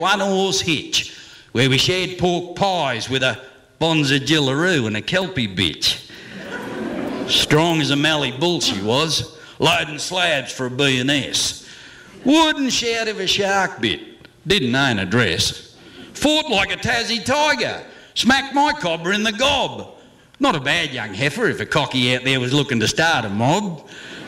one-horse hitch where we shared pork pies with a bonza jillaroo and a kelpie bitch. Strong as a Mallee bull she was, loading slabs for a B&S. Wouldn't shout if a shark bit, didn't own a dress. Fought like a Tassie tiger, smacked my cobber in the gob. Not a bad young heifer if a cocky out there was looking to start a mob.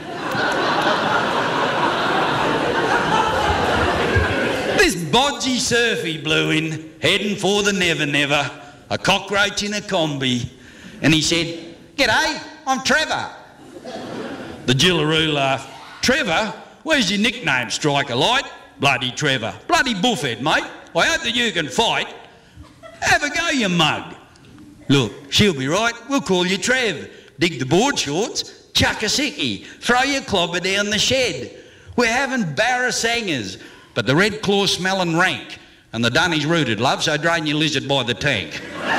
This bodgy surfy blew in, heading for the Never Never, a cockroach in a combi, and he said, "G'day, I'm Trevor." The jillaroo laughed. "Trevor? Where's your nickname, Striker Light?" "Bloody Trevor. Bloody buffhead, mate. I hope that you can fight." "Have a go, you mug." "Look, she'll be right. We'll call you Trev. Dig the board shorts, chuck a sickie, throw your clobber down the shed. We're having barra-sangers, but the red claw smelling rank, and the dunny's rooted, love, so drain your lizard by the tank."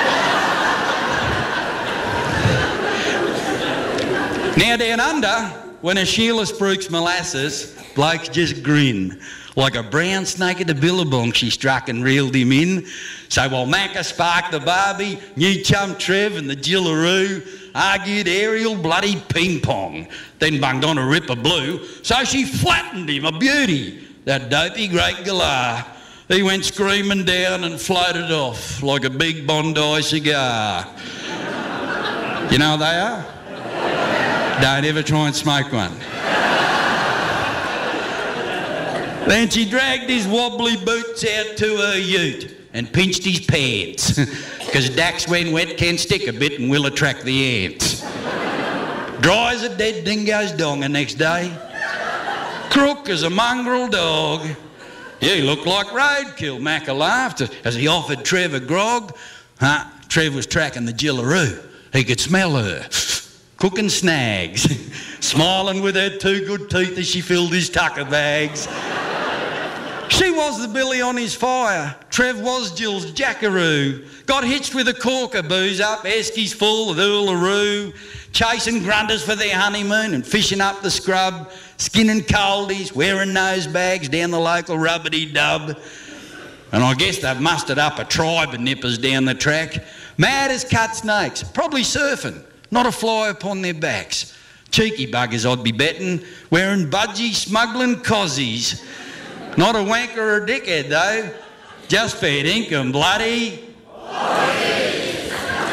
Now down under, when a Sheila spruiks molasses, blokes just grin. Like a brown snake at the billabong she struck and reeled him in. So while Macca sparked the Barbie, new chum Trev and the jillaroo argued aerial bloody ping-pong. Then bunged on a ripper blue, so she flattened him, a beauty, that dopey great galah. He went screaming down and floated off like a big Bondi cigar. You know what they are? Don't ever try and smoke one. Then she dragged his wobbly boots out to her ute and pinched his pants, because Dax when wet can stick a bit and will attract the ants. Dry as a dead dingo's donger next day. Crook as a mongrel dog. "You look like roadkill," Macca laughed as he offered Trev a grog. Trev was tracking the jillaroo. He could smell her. Cooking snags. Smiling with her two good teeth as she filled his tucker bags. She was the billy on his fire. Trev was Jill's jackaroo. Got hitched with a corker, booze up, eskies full of Uluru, chasing grunters for their honeymoon and fishing up the scrub, skinning coldies, wearing nose bags down the local rubbity-dub. And I guess they've mustered up a tribe of nippers down the track, mad as cut snakes, probably surfing, not a fly upon their backs. Cheeky buggers, I'd be betting, wearing budgie, smuggling cozzies. Not a wanker or a dickhead, though. Just fair dinkum, bloody.